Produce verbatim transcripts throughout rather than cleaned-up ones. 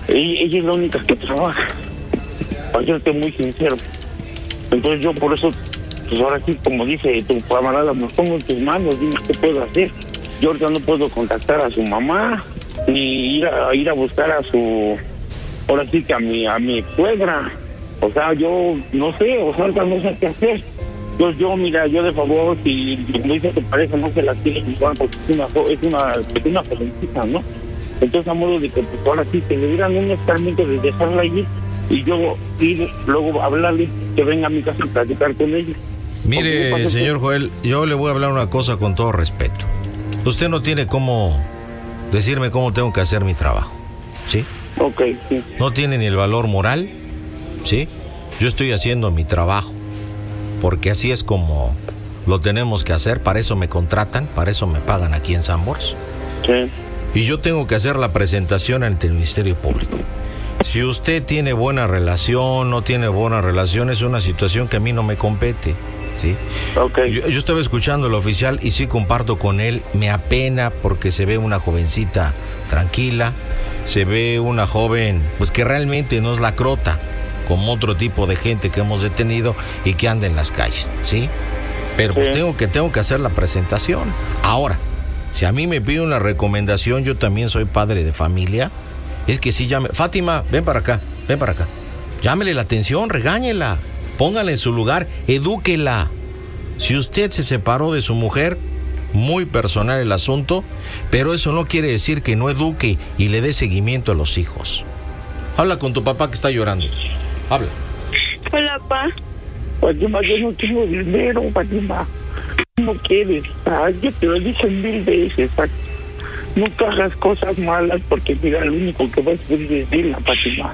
ella, ella es la única que trabaja, para serte muy sincero. Entonces yo por eso, pues ahora sí, como dice tu camarada, me pongo en tus manos, dime qué puedo hacer. Yo ahorita no puedo contactar a su mamá, ni ir a, ir a buscar a su, ahora sí que a mi, a mi suegra. O sea, yo no sé, o sea, ahorita no sé qué hacer. Entonces yo, mira, yo de favor, si me dice que parece, no se la tiene igual, porque es una, es una, es una jovencita, ¿no? Entonces a modo de que pues ahora sí, que le dieran un escarmiento de dejarla allí, y yo ir luego hablarle que venga a mi casa a platicar con ella. Mire, señor Joel, yo le voy a hablar una cosa con todo respeto. Usted no tiene cómo decirme cómo tengo que hacer mi trabajo, ¿sí? Ok, sí. No tiene ni el valor moral, ¿sí? Yo estoy haciendo mi trabajo, porque así es como lo tenemos que hacer, para eso me contratan, para eso me pagan aquí en Sanborns. Sí. Y yo tengo que hacer la presentación ante el Ministerio Público. Si usted tiene buena relación, no tiene buena relación, es una situación que a mí no me compete, ¿sí? Okay. Yo, yo estaba escuchando al oficial y sí comparto con él, me apena porque se ve una jovencita tranquila, se ve una joven pues que realmente no es lacrota, como otro tipo de gente que hemos detenido y que anda en las calles, ¿sí? Pero pues sí. tengo que, tengo que hacer la presentación. Ahora, si a mí me pide una recomendación, yo también soy padre de familia, es que sí llame. Fátima, ven para acá, ven para acá. Llámele la atención, regáñela, póngala en su lugar, edúquela. Si usted se separó de su mujer, muy personal el asunto, pero eso no quiere decir que no eduque y le dé seguimiento a los hijos. Habla con tu papá que está llorando. Habla. Hola, pa. Fátima, yo no tengo dinero, Fátima. No quieres. Ah, yo te lo dije mil veces, Fátima. Nunca hagas cosas malas porque, mira, lo único que vas a hacer es decirla, Fátima.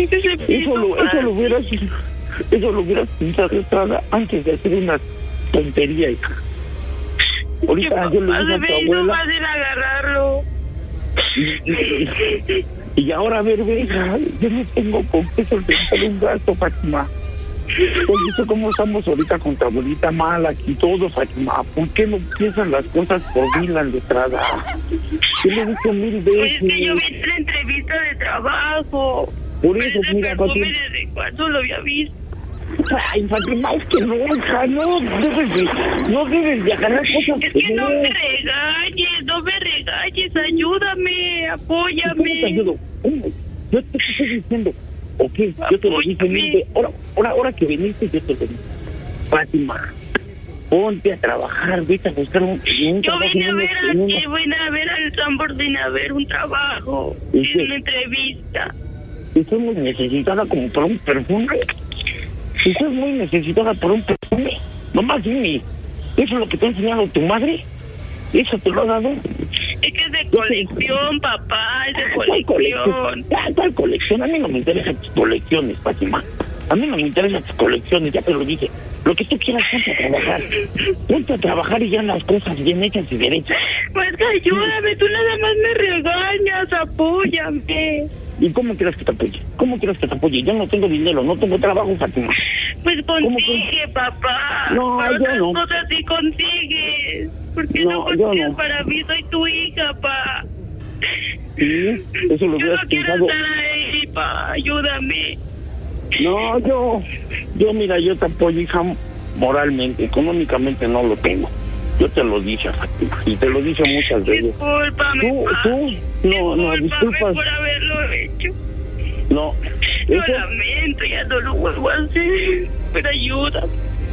Eso lo, eso lo hubieras, eso lo hubieras pensado antes de hacer una tontería, hija. Ahorita yo le dije a tu abuela. No vas a ir a agarrarlo. Y, y, y ahora, a ver, venga, yo no tengo con qué solventar un gasto, Fátima. Pues dice cómo estamos ahorita con tu abuelita mala y todo, Fátima. ¿Por qué no piensan las cosas por mí, la letrada? Yo le dije mil veces. Pues que yo vi la entrevista de trabajo. Por eso, mira, Fátima. ¿Desde cuándo lo había visto? Ay, Fátima, es que no, hija, no debes de, no debes de agarrar cosas. Es que no me regañes, no me regañes, ayúdame, apóyame. ¿Cómo te ayudo? ¿Cómo? Yo te estoy diciendo, ok, yo te lo dije, mil ahora, ahora, ahora que viniste, yo te lo dije. Fátima, ponte a trabajar, vete a buscar un... un yo vine a ver aquí, vine a ver al Sanborns, vine a ver un trabajo, hice una entrevista. Estoy muy necesitada como por un perfume. Estás muy necesitada por un perfume. Nomás dime, ¿eso es lo que te ha enseñado tu madre? ¿Eso te lo ha dado? Es que es de colección, papá, es de colección. ¿Cuál, ¿Cuál colección? A mí no me interesan tus colecciones, Fátima. A mí no me interesan tus colecciones, ya te lo dije. Lo que tú quieras, ponte a trabajar. Ponte a trabajar y ya las cosas bien hechas y derechas. Pues ayúdame, tú nada más me regañas, apóyame. ¿Y cómo quieres que te apoye? ¿Cómo quieres que te apoye? Yo no tengo dinero, no tengo trabajo, Fátima. Pues consigue, papá. No, para yo otras no. cosas sí consigues. ¿Por qué No, no consigues no. para mí? Soy tu hija, pa. Sí, eso lo Yo hubieras no quiero pensado. estar ahí, pa. Ayúdame. No, yo, yo mira, yo te apoyo, hija, moralmente, económicamente no lo tengo. Yo te lo dije, Fátima, y te lo dije muchas veces. Discúlpame, Tú, pa. tú, no, no, disculpas. por haberlo hecho. No, Lo eso, lamento, ya no lo vuelvo a hacer. Pero ayúdame.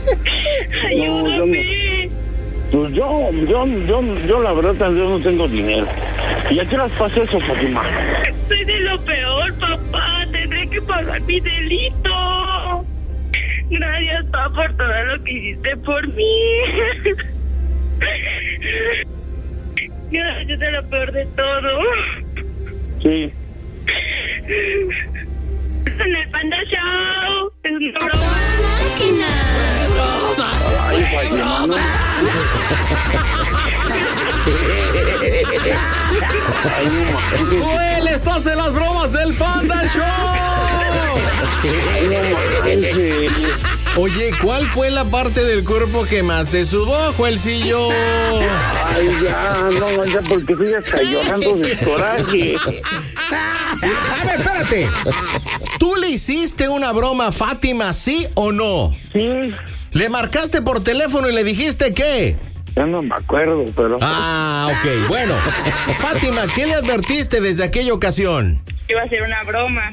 Ayúdame. pues yo, yo, yo, yo la verdad, yo no tengo dinero. ¿Y a qué las pasa eso, Fátima? Soy de lo peor, papá. Tendré que pagar mi delito. Gracias, papá, por todo lo que hiciste por mí. Gracias, de lo peor de todo. Sí. En el Panda Show. Es una broma. Ay, Fátima, no. Ay, no, Joel, estás en las bromas del Panda Show. Oye, ¿cuál fue la parte del cuerpo que más te sudó, Joelcillo? Ay, ya, no, ya, porque estoy hasta llorando de coraje. A ver, espérate. ¿Tú le hiciste una broma a Fátima, sí o no? Sí. ¿Le marcaste por teléfono y le dijiste qué? Ya no me acuerdo, pero... Ah, ok. Bueno, Fátima, ¿qué le advertiste desde aquella ocasión? Iba a ser una broma.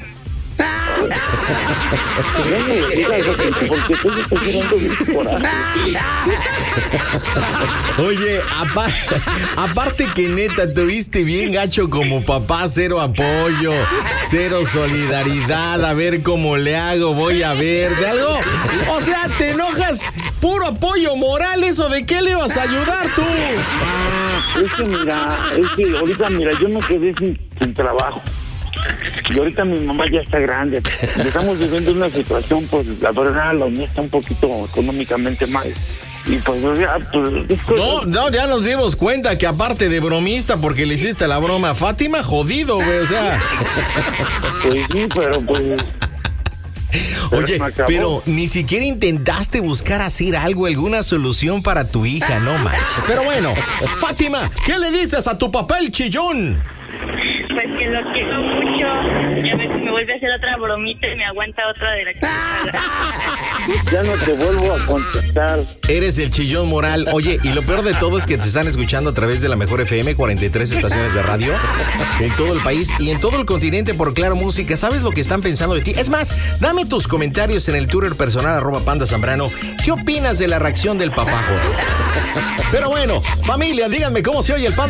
Oye, aparte, aparte que neta tuviste bien gacho como papá, cero apoyo, cero solidaridad, a ver cómo le hago, voy a ver, ¿de algo? O sea, te enojas, puro apoyo moral, ¿eso de qué le vas a ayudar tú? Es que mira, es que ahorita mira, yo me quedé sin, sin trabajo. Y ahorita mi mamá ya está grande. Estamos viviendo una situación, pues la verdad, la unidad está un poquito económicamente mal. Y pues, ya, pues... No, no, ya nos dimos cuenta que aparte de bromista, porque le hiciste la broma a Fátima, jodido, güey, o sea... Pues sí, pero pues... Oye, pero ni siquiera intentaste buscar hacer algo, alguna solución para tu hija, no manches. Pero bueno, Fátima, ¿qué le dices a tu papá el chillón? Pues que lo quiero mucho. Ya ves que me vuelve a hacer otra bromita y me aguanta otra de la que... Ya no te vuelvo a contestar. Eres el chillón moral. Oye, y lo peor de todo es que te están escuchando a través de la Mejor F M, cuarenta y tres estaciones de radio en todo el país y en todo el continente por Claro Música. ¿Sabes lo que están pensando de ti? Es más, dame tus comentarios en el Twitter personal arroba Panda Zambrano. ¿Qué opinas de la reacción del papá, Jorge? Pero bueno, familia, díganme cómo se oye el Panda